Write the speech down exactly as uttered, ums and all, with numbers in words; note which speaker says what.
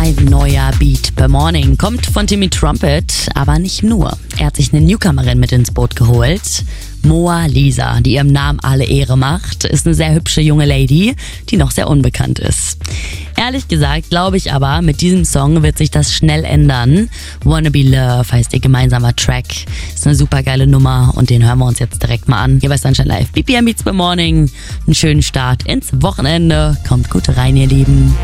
Speaker 1: Ein neuer Beat per Morning kommt von Timmy Trumpet, aber nicht nur. Er hat sich eine Newcomerin mit ins Boot geholt. Moa Lisa, die ihrem Namen alle Ehre macht, ist eine sehr hübsche junge Lady, die noch sehr unbekannt ist. Ehrlich gesagt glaube ich aber, mit diesem Song wird sich das schnell ändern. Wanna Be Love heißt ihr gemeinsamer Track. Ist eine super geile Nummer und den hören wir uns jetzt direkt mal an. Hier bei Sunshine Live. B P M Beats per Morning. Einen schönen Start ins Wochenende. Kommt gut rein, ihr Lieben.